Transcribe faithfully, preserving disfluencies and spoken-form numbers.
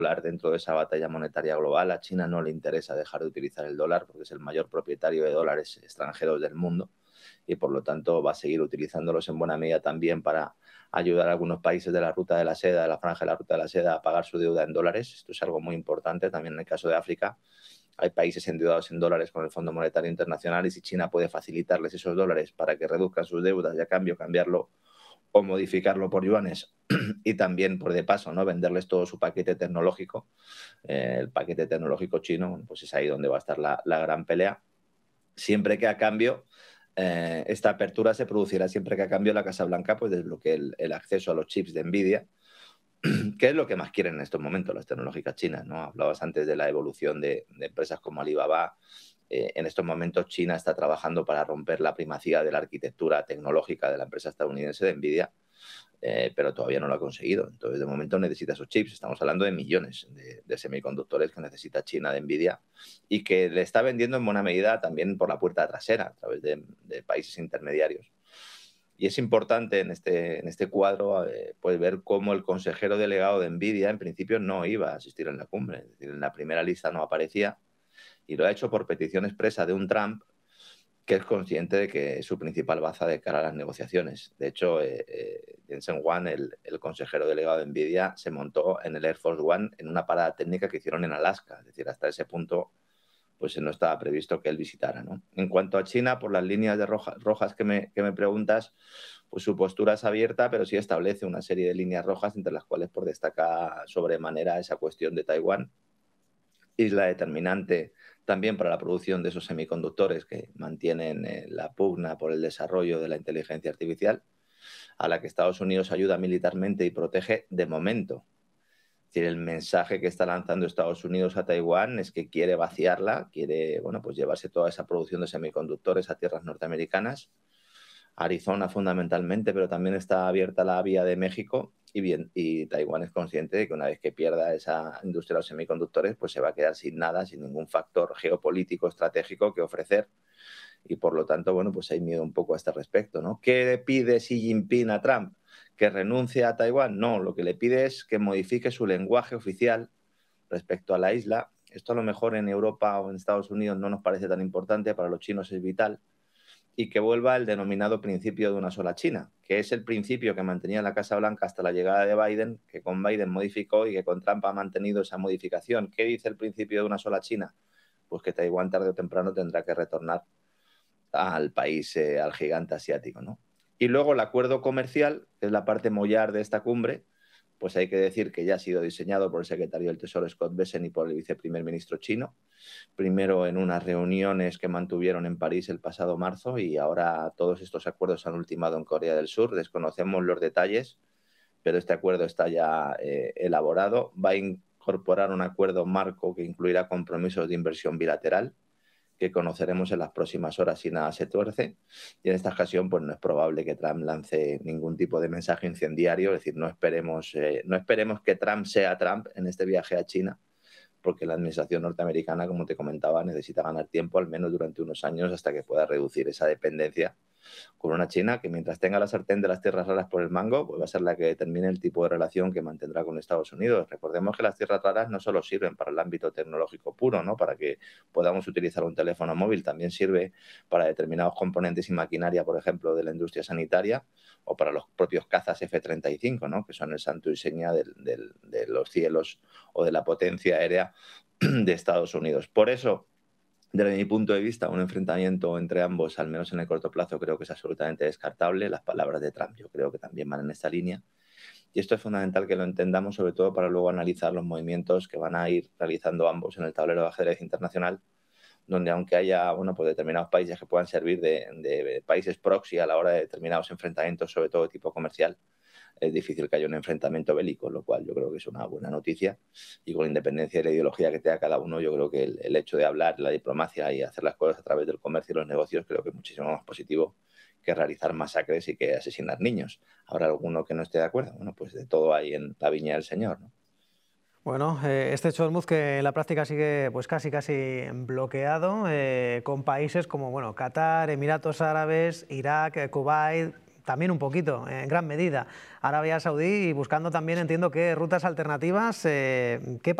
particular dentro de esa batalla monetaria global. A China no le interesa dejar de utilizar el dólar porque es el mayor propietario de dólares extranjeros del mundo y por lo tanto va a seguir utilizándolos en buena medida también para ayudar a algunos países de la ruta de la seda, de la franja de la ruta de la seda, a pagar su deuda en dólares. Esto es algo muy importante también en el caso de África. Hay países endeudados en dólares con el Fondo Monetario Internacional y si China puede facilitarles esos dólares para que reduzcan sus deudas y a cambio cambiarlo o modificarlo por yuanes y también por de paso no venderles todo su paquete tecnológico, eh, el paquete tecnológico chino, pues es ahí donde va a estar la, la gran pelea. Siempre que a cambio eh, esta apertura se producirá siempre que a cambio la Casa Blanca pues desbloquee el, el acceso a los chips de Nvidia, que es lo que más quieren en estos momentos las tecnológicas chinas, ¿no? Hablabas antes de la evolución de, de empresas como Alibaba. Eh, en estos momentos China está trabajando para romper la primacía de la arquitectura tecnológica de la empresa estadounidense de Nvidia, eh, pero todavía no lo ha conseguido. Entonces, de momento necesita esos chips. Estamos hablando de millones de, de semiconductores que necesita China de Nvidia y que le está vendiendo en buena medida también por la puerta trasera, a través de, de países intermediarios. Y es importante en este, en este cuadro eh, pues ver cómo el consejero delegado de Nvidia en principio no iba a asistir en la cumbre. Es decir, en la primera lista no aparecía y lo ha hecho por petición expresa de un Trump que es consciente de que es su principal baza de cara a las negociaciones. De hecho, eh, eh, Jensen Huang, el, el consejero delegado de Nvidia, se montó en el Air Force One en una parada técnica que hicieron en Alaska. Es decir, hasta ese punto pues no estaba previsto que él visitara, ¿no? En cuanto a China, por las líneas de roja, rojas que me, que me preguntas, pues su postura es abierta, pero sí establece una serie de líneas rojas, entre las cuales por destaca sobremanera esa cuestión de Taiwán, isla determinante también para la producción de esos semiconductores que mantienen eh, la pugna por el desarrollo de la inteligencia artificial, a la que Estados Unidos ayuda militarmente y protege de momento. Es decir, el mensaje que está lanzando Estados Unidos a Taiwán es que quiere vaciarla, quiere, bueno, pues llevarse toda esa producción de semiconductores a tierras norteamericanas, Arizona fundamentalmente, pero también está abierta la vía de México y, bien, y Taiwán es consciente de que una vez que pierda esa industria de los semiconductores, pues se va a quedar sin nada, sin ningún factor geopolítico estratégico que ofrecer y por lo tanto, bueno, pues hay miedo un poco a este respecto, ¿no? ¿Qué le pide Xi Jinping a Trump? ¿Que renuncie a Taiwán? No, lo que le pide es que modifique su lenguaje oficial respecto a la isla. Esto a lo mejor en Europa o en Estados Unidos no nos parece tan importante, para los chinos es vital, y que vuelva el denominado principio de una sola China, que es el principio que mantenía la Casa Blanca hasta la llegada de Biden, que con Biden modificó y que con Trump ha mantenido esa modificación. ¿Qué dice el principio de una sola China? Pues que Taiwán tarde o temprano tendrá que retornar al país, eh, al gigante asiático, ¿no? Y luego el acuerdo comercial, que es la parte mollar de esta cumbre, pues hay que decir que ya ha sido diseñado por el secretario del Tesoro Scott Bessent y por el viceprimer ministro chino, primero en unas reuniones que mantuvieron en París el pasado marzo y ahora todos estos acuerdos se han ultimado en Corea del Sur. Desconocemos los detalles, pero este acuerdo está ya eh, elaborado. Va a incorporar un acuerdo marco que incluirá compromisos de inversión bilateral, que conoceremos en las próximas horas si nada se tuerce. Y en esta ocasión pues no es probable que Trump lance ningún tipo de mensaje incendiario, es decir, no esperemos, eh, no esperemos que Trump sea Trump en este viaje a China, porque la administración norteamericana, como te comentaba, necesita ganar tiempo al menos durante unos años hasta que pueda reducir esa dependencia con una China que, mientras tenga la sartén de las tierras raras por el mango, pues va a ser la que determine el tipo de relación que mantendrá con Estados Unidos. Recordemos que las tierras raras no solo sirven para el ámbito tecnológico puro, ¿no?, para que podamos utilizar un teléfono móvil, también sirve para determinados componentes y maquinaria, por ejemplo, de la industria sanitaria, o para los propios cazas F treinta y cinco, ¿no?, que son el santo y seña del, del, de los cielos o de la potencia aérea de Estados Unidos. Por eso, desde mi punto de vista, un enfrentamiento entre ambos, al menos en el corto plazo, creo que es absolutamente descartable. Las palabras de Trump yo creo que también van en esta línea. Y esto es fundamental que lo entendamos, sobre todo para luego analizar los movimientos que van a ir realizando ambos en el tablero de ajedrez internacional, donde aunque haya bueno, pues determinados países que puedan servir de, de países proxy a la hora de determinados enfrentamientos, sobre todo de tipo comercial, es difícil que haya un enfrentamiento bélico, lo cual yo creo que es una buena noticia. Y con independencia de la ideología que tenga cada uno, yo creo que el, el hecho de hablar, la diplomacia y hacer las cosas a través del comercio y los negocios, creo que es muchísimo más positivo que realizar masacres y que asesinar niños. ¿Habrá alguno que no esté de acuerdo? Bueno, pues de todo hay en la viña del Señor, ¿no? Bueno, eh, este Hormuz que en la práctica sigue pues casi casi bloqueado, eh, con países como bueno, Qatar, Emiratos Árabes, Irak, eh, Kuwait, también un poquito, en gran medida, Arabia Saudí y buscando también, entiendo que rutas alternativas. Eh, ¿qué